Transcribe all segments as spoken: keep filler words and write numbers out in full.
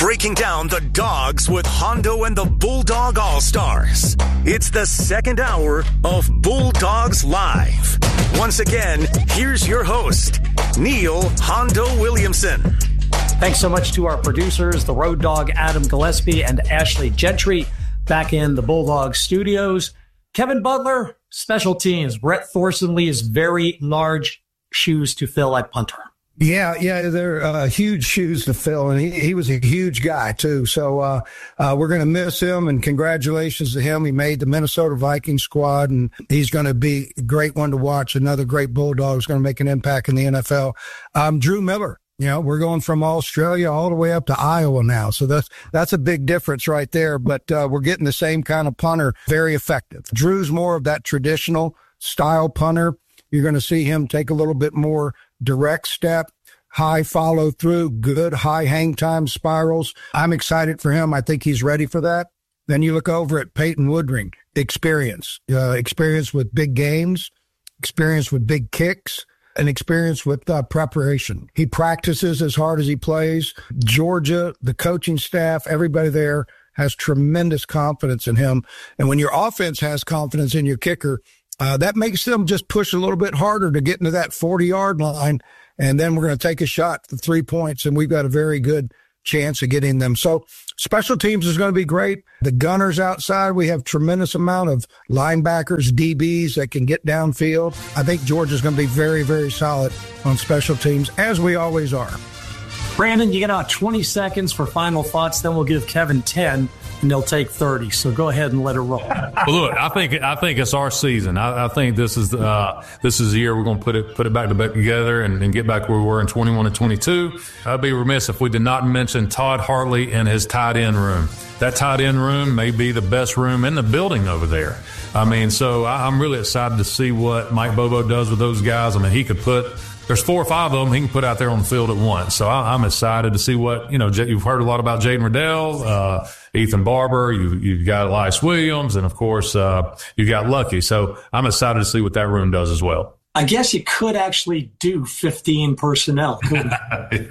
breaking down the Dogs with Hondo and the Bulldog All-Stars. It's the second hour of Bulldogs Live. Once again, here's your host, Neil Hondo Williamson. Thanks so much to our producers, the Road Dog Adam Gillespie and Ashley Gentry, back in the Bulldog studios. Kevin Butler, special teams. Brett Thorson Lee's very large shoes to fill at punter. Yeah, yeah, they're uh, huge shoes to fill, and he, he was a huge guy, too. So uh, uh, we're going to miss him, and congratulations to him. He made the Minnesota Vikings squad, and he's going to be a great one to watch. Another great Bulldog who's going to make an impact in the N F L. Um, Drew Miller, you know, we're going from Australia all the way up to Iowa now. So that's that's a big difference right there, but uh, we're getting the same kind of punter, very effective. Drew's more of that traditional style punter. You're going to see him take a little bit more direct step, high follow through, good high hang time spirals. I'm excited for him. I think he's ready for that. Then you look over at Peyton Woodring, experience, uh, experience with big games, experience with big kicks, and experience with uh, preparation. He practices as hard as he plays. Georgia, the coaching staff, everybody there has tremendous confidence in him. And when your offense has confidence in your kicker, Uh, that makes them just push a little bit harder to get into that forty-yard line, and then we're going to take a shot for three points, and we've got a very good chance of getting them. So special teams is going to be great. The gunners outside, we have tremendous amount of linebackers, D Bs that can get downfield. I think Georgia's going to be very, very solid on special teams, as we always are. Brandon, you get about twenty seconds for final thoughts, then we'll give Kevin ten. And they'll take thirty. So go ahead and let it roll. Well, look, I think I think it's our season. I, I think this is uh, this is the year we're going to put it put it back, to back together and, and get back where we were in twenty-one and twenty-two. I'd be remiss if we did not mention Todd Hartley and his tight end room. That tight end room may be the best room in the building over there. I mean, so I, I'm really excited to see what Mike Bobo does with those guys. I mean, he could put. There's four or five of them he can put out there on the field at once. So I, I'm excited to see what, you know, you've heard a lot about Jaden Riddell, uh, Ethan Barber, you, you've got Elias Williams, and, of course, uh, you've got Lucky. So I'm excited to see what that room does as well. I guess you could actually do fifteen personnel, couldn't you?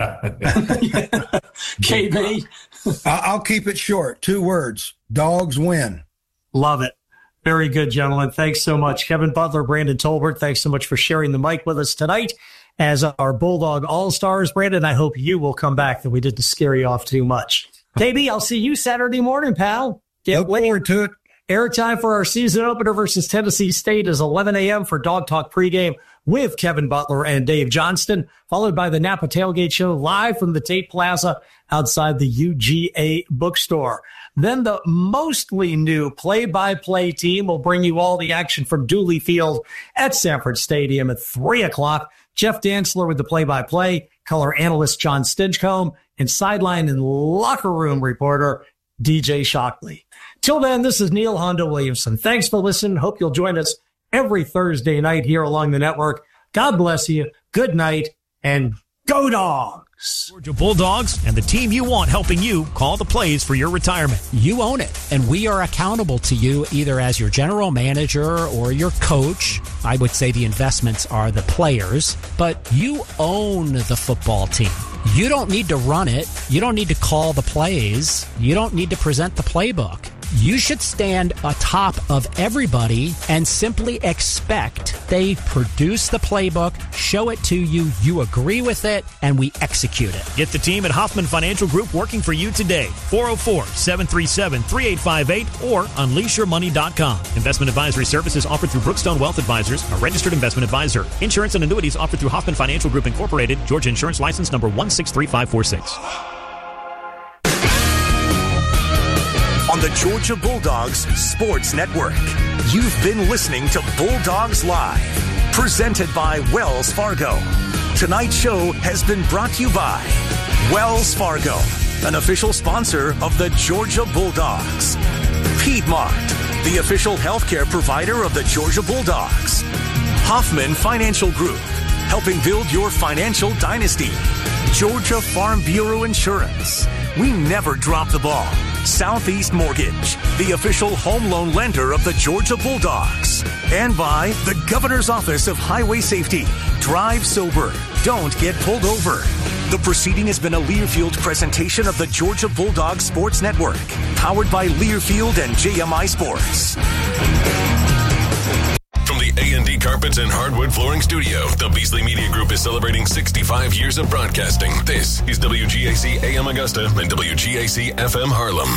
yeah. K B? I'll keep it short. Two words. Dogs win. Love it. Very good, gentlemen. Thanks so much. Kevin Butler, Brandon Tolbert, thanks so much for sharing the mic with us tonight as our Bulldog All-Stars. Brandon, I hope you will come back, that we didn't scare you off too much. K B, I'll see you Saturday morning, pal. Get Look forward to it. Airtime for our season opener versus Tennessee State is eleven a.m. for Dog Talk pregame with Kevin Butler and Dave Johnston, followed by the Napa Tailgate Show live from the Tate Plaza outside the U G A bookstore. Then the mostly new play-by-play team will bring you all the action from Dooley Field at Sanford Stadium at three o'clock. Jeff Dantzler with the play-by-play, color analyst John Stinchcomb, and sideline and locker room reporter D J Shockley. Till then, this is Neil Hondo Williamson. Thanks for listening. Hope you'll join us every Thursday night here along the network. God bless you. Good night, and go Dogs! Georgia Bulldogs and the team you want helping you call the plays for your retirement. You own it, and we are accountable to you either as your general manager or your coach. I would say the investments are the players, but you own the football team. You don't need to run it. You don't need to call the plays. You don't need to present the playbook. You should stand atop of everybody and simply expect they produce the playbook, show it to you, you agree with it, and we execute it. Get the team at Hoffman Financial Group working for you today. four oh four, seven three seven, three eight five eight or unleash your money dot com. Investment advisory services offered through Brookstone Wealth Advisors, a registered investment advisor. Insurance and annuities offered through Hoffman Financial Group Incorporated, Georgia Insurance License number one six three five four six. On the Georgia Bulldogs Sports Network, you've been listening to Bulldogs Live, presented by Wells Fargo. Tonight's show has been brought to you by Wells Fargo, an official sponsor of the Georgia Bulldogs. Piedmont, the official healthcare provider of the Georgia Bulldogs. Hoffman Financial Group, helping build your financial dynasty. Georgia Farm Bureau Insurance. We never drop the ball. Southeast Mortgage, the official home loan lender of the Georgia Bulldogs. And by the Governor's Office of Highway Safety. Drive sober. Don't get pulled over. The proceeding has been a Learfield presentation of the Georgia Bulldogs Sports Network, powered by Learfield and J M I Sports. From the A and D Carpets and Hardwood Flooring Studio, the Beasley Media Group is celebrating sixty-five years of broadcasting. This is W G A C A M Augusta and W G A C F M Harlem.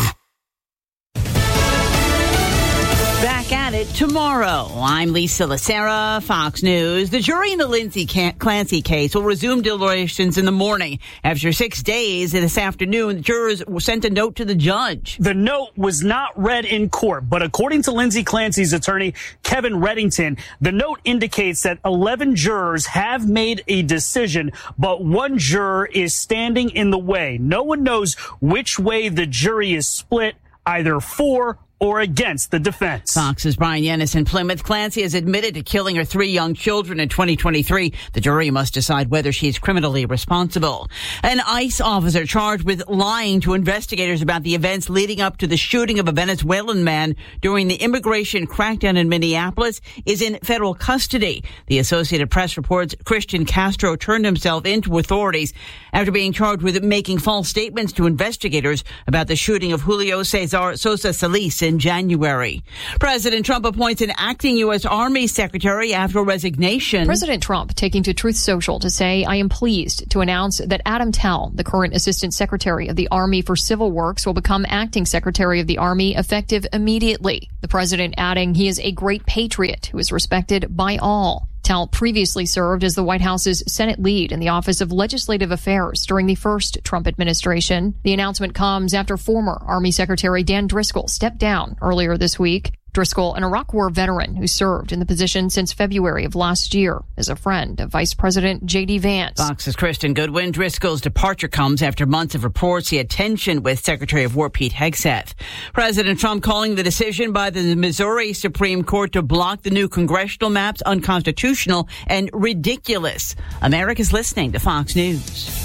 Back at it tomorrow. I'm Lisa Lacera, Fox News. The jury in the Lindsay Clancy case will resume deliberations in the morning. After six days this afternoon, the jurors sent a note to the judge. The note was not read in court, but according to Lindsay Clancy's attorney, Kevin Reddington, the note indicates that eleven jurors have made a decision, but one juror is standing in the way. No one knows which way the jury is split, either for or against the defense. Fox's Brian Yennis in Plymouth. Clancy has admitted to killing her three young children in twenty twenty-three. The jury must decide whether she is criminally responsible. An ICE officer charged with lying to investigators about the events leading up to the shooting of a Venezuelan man during the immigration crackdown in Minneapolis is in federal custody. The Associated Press reports Christian Castro turned himself into authorities after being charged with making false statements to investigators about the shooting of Julio Cesar Sosa Solis in January. President Trump appoints an acting U S. Army secretary after resignation. President Trump taking to Truth Social to say, I am pleased to announce that Adam Tell, the current Assistant Secretary of the Army for Civil Works, will become acting Secretary of the Army effective immediately. The president adding he is a great patriot who is respected by all. Tell previously served as the White House's Senate lead in the Office of Legislative Affairs during the first Trump administration. The announcement comes after former Army Secretary Dan Driscoll stepped down earlier this week. Driscoll, an Iraq War veteran who served in the position since February of last year, is a friend of Vice President J D. Vance. Fox's Kristen Goodwin. Driscoll's departure comes after months of reports he had tension with Secretary of War Pete Hegseth. President Trump calling the decision by the Missouri Supreme Court to block the new congressional maps unconstitutional and ridiculous. America's listening to Fox News.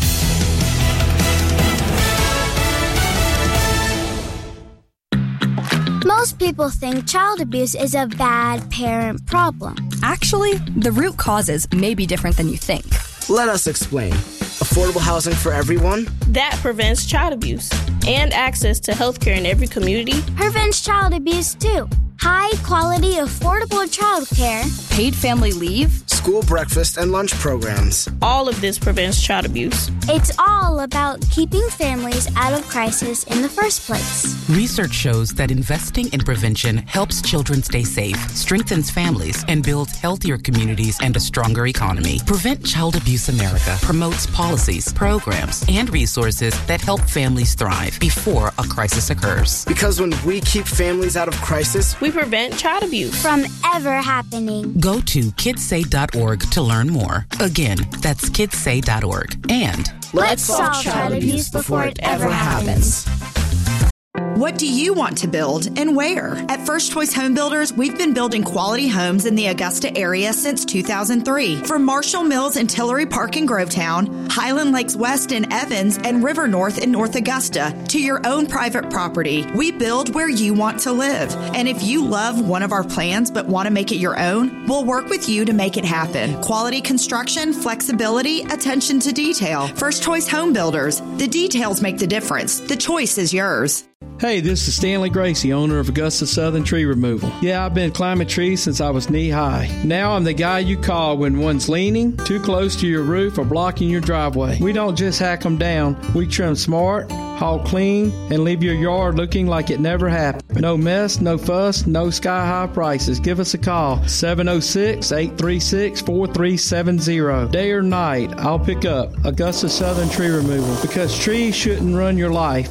Most people think child abuse is a bad parent problem. Actually, the root causes may be different than you think. Let us explain. Affordable housing for everyone? That prevents child abuse. And access to health care in every community. Prevents child abuse, too. High-quality, affordable child care. Paid family leave. School breakfast and lunch programs. All of this prevents child abuse. It's all about keeping families out of crisis in the first place. Research shows that investing in prevention helps children stay safe, strengthens families, and builds healthier communities and a stronger economy. Prevent Child Abuse America promotes policies, programs, and resources that help families thrive before a crisis occurs. Because when we keep families out of crisis, we prevent child abuse from ever happening. Go to kids say dot org to learn more. Again, that's kids say dot org. And let's solve child abuse before it ever happens. What do you want to build and where? At First Choice Home Builders, we've been building quality homes in the Augusta area since two thousand three. From Marshall Mills in Tillery Park in Grovetown, Highland Lakes West in Evans, and River North in North Augusta, to your own private property. We build where you want to live. And if you love one of our plans but want to make it your own, we'll work with you to make it happen. Quality construction, flexibility, attention to detail. First Choice Home Builders. The details make the difference. The choice is yours. Hey, this is Stanley Gracie, owner of Augusta Southern Tree Removal. Yeah, I've been climbing trees since I was knee-high. Now I'm the guy you call when one's leaning, too close to your roof, or blocking your driveway. We don't just hack them down. We trim smart, haul clean, and leave your yard looking like it never happened. No mess, no fuss, no sky-high prices. Give us a call, seven oh six, eight three six, four three seven zero. Day or night, I'll pick up Augusta Southern Tree Removal, because trees shouldn't run your life.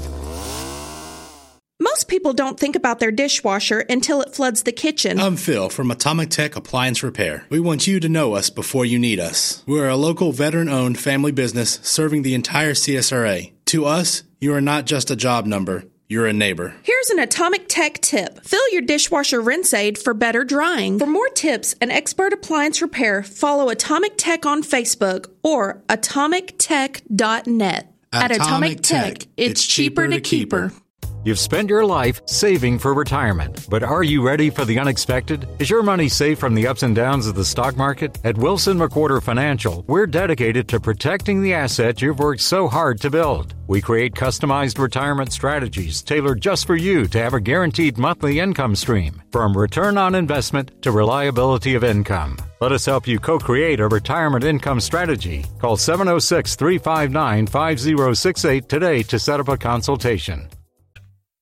Most people don't think about their dishwasher until it floods the kitchen. I'm Phil from Atomic Tech Appliance Repair. We want you to know us before you need us. We're a local veteran-owned family business serving the entire C S R A. To us, you are not just a job number. You're a neighbor. Here's an Atomic Tech tip. Fill your dishwasher rinse aid for better drying. For more tips and expert appliance repair, follow Atomic Tech on Facebook or atomic tech dot net. At Atomic Tech, it's cheaper to keep her. You've spent your life saving for retirement, but are you ready for the unexpected? Is your money safe from the ups and downs of the stock market? At Wilson McWhorter Financial, we're dedicated to protecting the asset you've worked so hard to build. We create customized retirement strategies tailored just for you to have a guaranteed monthly income stream, from return on investment to reliability of income. Let us help you co-create a retirement income strategy. Call seven oh six, three five nine, five oh six eight today to set up a consultation.